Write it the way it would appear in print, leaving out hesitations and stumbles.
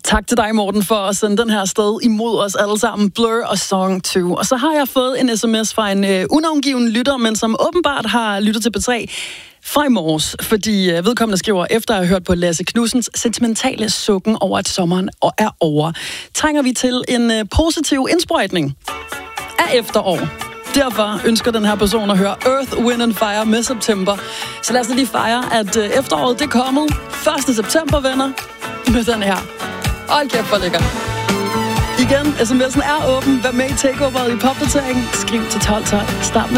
Tak til dig, Morten, for at sende den her sted imod os alle sammen. Blur og Song 2. Og så har jeg fået en sms fra en unavngiven lytter, men som åbenbart har lyttet til P3 fra i morges, fordi vedkommende skriver, efter at have hørt på Lasse Knudsens sentimentale sukken over, at sommeren er over, trænger vi til en positiv indsprøjtning af efterår. Derfor ønsker den her person at høre Earth, Wind and Fire med September. Så lad os lige fejre, at efteråret det er kommet. 1. september, venner, med den her. Hold kæft, hvor lækker. Igen, sms'en er åben. Vær med i takeoveret i popdateringen. Skriv til 1212. Start med